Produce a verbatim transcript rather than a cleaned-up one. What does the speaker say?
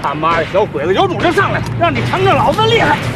他妈的小鬼子有种就上来，让你尝尝老子厉害！